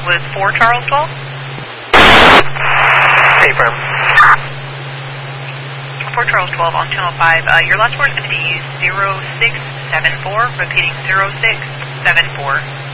with 4 Charles 12. Affirm. 4 Charles 12 on channel 5. Your last word is going to be 0674, repeating 0674.